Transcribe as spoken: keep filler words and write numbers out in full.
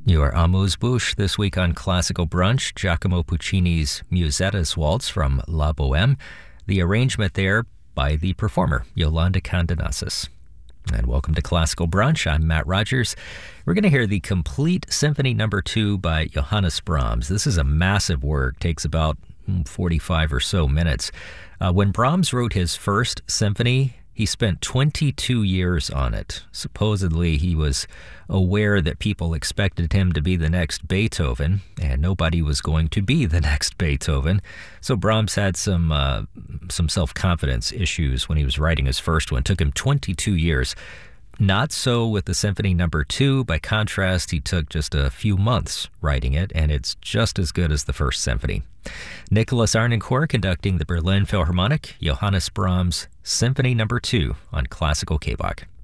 You are Amuse Bouche this week on Classical Brunch, Giacomo Puccini's Musetta's Waltz from La Bohème. The arrangement there by the performer, Yolanda Kandanassis. And welcome to Classical Brunch. I'm Matt Rogers. We're going to hear the complete Symphony Number Two by Johannes Brahms. This is a massive work, takes about forty-five or so minutes. Uh, when Brahms wrote his first symphony, he spent twenty-two years on it. Supposedly, he was aware that people expected him to be the next Beethoven, and nobody was going to be the next Beethoven. So Brahms had some uh, some self-confidence issues when he was writing his first one. It took him twenty-two years. Not so with the Symphony Number Two. By contrast, he took just a few months writing it, and it's just as good as the first symphony. Nicholas Arnoncourt conducting the Berlin Philharmonic, Johannes Brahms' Symphony Number Two on Classical K B O C.